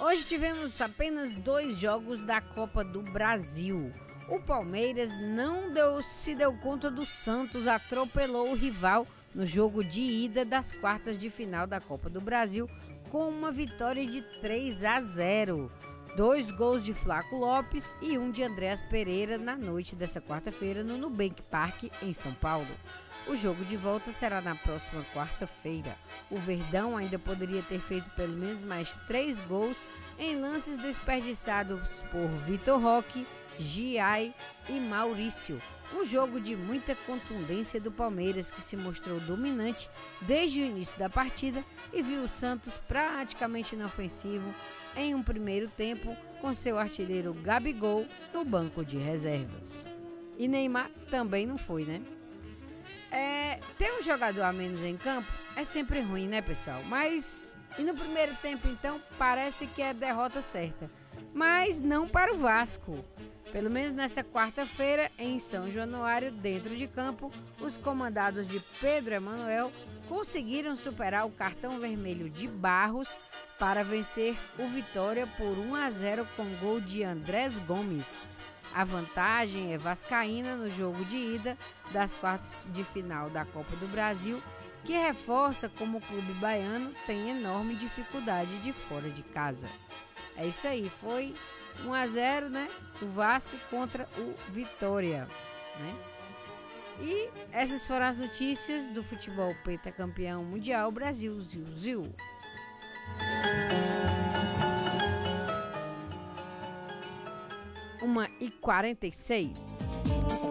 Hoje tivemos apenas 2 jogos da Copa do Brasil. O Palmeiras não se deu conta do Santos, atropelou o rival no jogo de ida das quartas de final da Copa do Brasil com uma vitória de 3-0. 2 gols de Flaco Lopes e 1 de Andréas Pereira na noite dessa quarta-feira no Nubank Park, em São Paulo. O jogo de volta será na próxima quarta-feira. O Verdão ainda poderia ter feito pelo menos mais 3 gols em lances desperdiçados por Vitor Roque, Giai e Maurício. Um jogo de muita contundência do Palmeiras, que se mostrou dominante desde o início da partida e viu o Santos praticamente inofensivo em um primeiro tempo, com seu artilheiro Gabigol no banco de reservas. E Neymar também não foi, né? Ter um jogador a menos em campo é sempre ruim, né, pessoal? Mas, e no primeiro tempo, então, parece que é derrota certa. Mas não para o Vasco. Pelo menos nessa quarta-feira, em São Januário, dentro de campo, os comandados de Pedro Emanuel conseguiram superar o cartão vermelho de Barros para vencer o Vitória por 1-0 com gol de Andrés Gomes. A vantagem é vascaína no jogo de ida das quartas de final da Copa do Brasil, que reforça como o clube baiano tem enorme dificuldade de fora de casa. É isso aí, foi 1-0, né? O Vasco contra o Vitória, né? E essas foram as notícias do futebol pentacampeão mundial Brasil Ziu. 1h46.